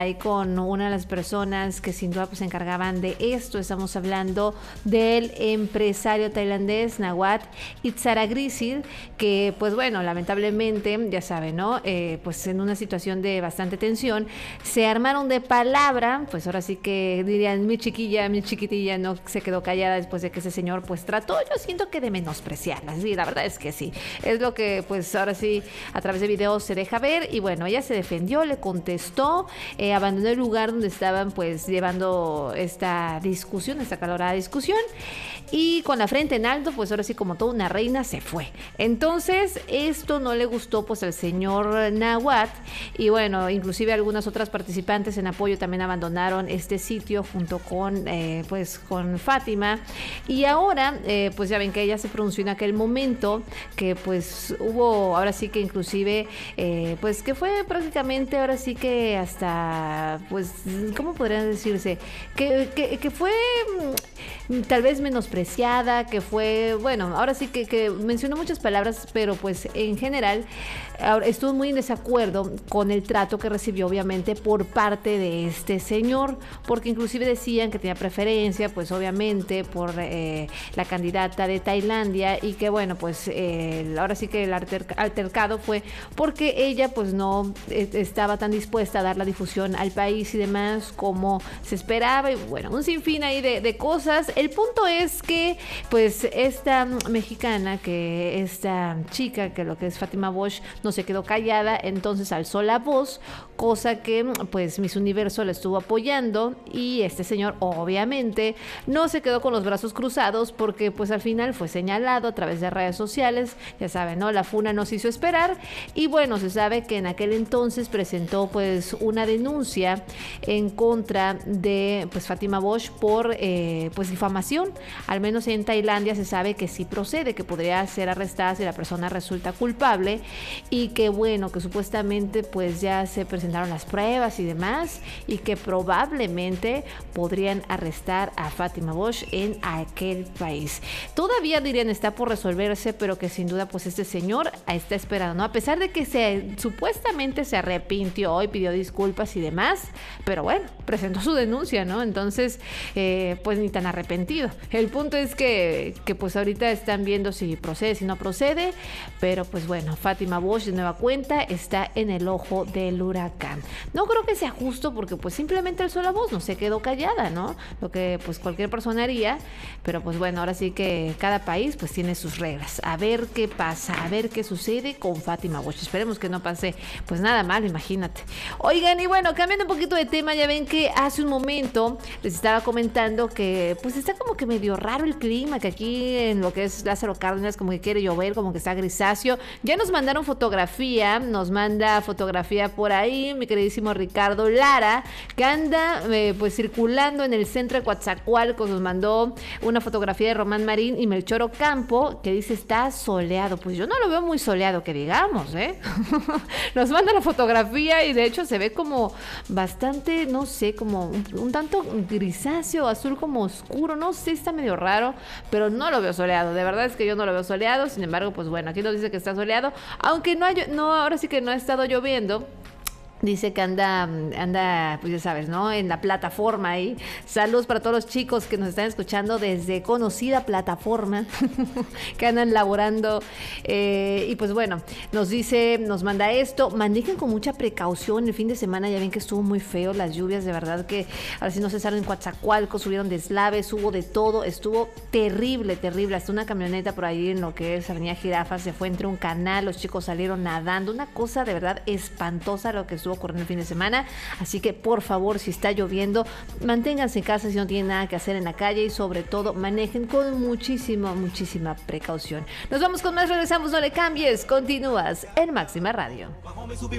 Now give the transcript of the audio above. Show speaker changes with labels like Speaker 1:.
Speaker 1: ahí con una de las personas que sin duda pues se encargaban de esto. Estamos hablando del empresario tailandés Nawat Itzaragrisil, que pues bueno, lamentablemente, ya saben, ¿no? Pues en una situación de bastante tensión, se armaron de palabra, pues ahora sí que dirían mi chiquilla, mi chiquitilla no se quedó callada después de que ese señor pues trató, yo siento que de menospreciarla, sí, la verdad es que sí, es lo que pues ahora sí a través de videos se deja ver. Y bueno, ella se defendió, le contestó, abandonó el lugar donde estaban pues llevando esta discusión, esta calorada discusión, y con la frente en alto, pues ahora sí como toda una reina se fue. Entonces esto no le gustó pues al señor Nawat, y bueno, inclusive algunas otras participantes en apoyo también abandonaron este sitio junto con pues con Fátima. Y ahora pues ya ven que ella se pronunció en aquel momento, que pues hubo ahora sí que inclusive pues que fue prácticamente ahora sí que hasta pues ¿cómo podría decirse? Que fue tal vez menospreciada, que fue, bueno, ahora sí que mencionó muchas palabras, pero pues en general estuvo muy en desacuerdo con el trato que recibió obviamente por parte de este señor, porque inclusive decían que tenía preferencia pues obviamente por la candidata de Tailandia, y que bueno pues ahora sí que el altercado fue porque ella pues no estaba tan dispuesta a dar la difusión al país y demás como se esperaba, y bueno, un sinfín ahí de cosas. El punto es que pues esta mexicana, que esta chica, que lo que es Fátima Bosch, no se quedó callada, entonces alzó la voz, cosa que pues Miss Universo le estuvo apoyando, y este señor obviamente no se quedó con los brazos cruzados, porque pues al final fue señalado a través de redes sociales, ya saben, ¿no? La funa nos hizo esperar, y bueno, se sabe que en aquel entonces presentó pues una denuncia en contra de pues Fátima Bosch por pues difamación. Al menos en Tailandia se sabe que sí procede, que podría ser arrestada si la persona resulta culpable, y que bueno, que supuestamente pues ya se presentaron las pruebas y demás, y que probablemente podrían arrestar a Fátima Bosch en aquel país. Todavía dirían está por resolverse, pero que sin duda pues este señor está esperando, ¿no? A pesar de que supuestamente se arrepintió y pidió disculpas y demás, pero bueno, presentó su denuncia, ¿no? Entonces pues ni tan arrepentido. El punto es que pues ahorita están viendo si procede, si no procede, pero pues bueno, Fátima Bosch de nueva cuenta está en el ojo del huracán. No creo que sea justo, porque pues simplemente alzó la voz, no se quedó callada, ¿no? Lo que pues cualquier persona haría, pero pues bueno, ahora sí que cada país pues tiene sus reglas. A ver qué pasa, a ver qué sucede con Fátima Bosch. Esperemos que no pase pues nada mal, imagínate. Oigan, y bueno, cambiando un poquito de tema, ya ven que hace un momento les estaba comentando que pues está como que medio raro el clima, que aquí en lo que es Lázaro Cárdenas como que quiere llover, como que está grisáceo. Ya nos mandaron fotografía, nos manda fotografía por ahí mi queridísimo Ricardo Lara, que anda pues circulando en el centro de Coatzacoalcos. Nos mandó una fotografía de Román Marín y Melchor Ocampo, que dice está soleado. Pues yo no lo veo muy soleado, que digamos, Nos manda la fotografía y de hecho se ve como bastante, no sé, como un tanto grisáceo, azul como oscuro, no sé, está medio raro, pero no lo veo soleado. De verdad es que yo no lo veo soleado. Sin embargo, pues bueno, aquí nos dice que está soleado, aunque ahora sí que no ha estado lloviendo. Dice que anda, pues ya sabes, ¿no? En la plataforma ahí. Saludos para todos los chicos que nos están escuchando desde conocida plataforma, que andan laborando. Y pues bueno, nos manda esto. Manejen con mucha precaución el fin de semana. Ya ven que estuvo muy feo las lluvias, de verdad que ahora sí no cesaron en Coatzacoalcos, subieron deslaves, hubo de todo. Estuvo terrible, terrible. Hasta una camioneta por ahí en lo que es Avenida Jirafas se fue entre un canal. Los chicos salieron nadando. Una cosa de verdad espantosa lo que estuvo ocurriendo el fin de semana. Así que por favor, si está lloviendo, manténganse en casa si no tienen nada que hacer en la calle, y sobre todo manejen con muchísima precaución. Nos vamos con más, regresamos, no le cambies, continúas en Máxima Radio.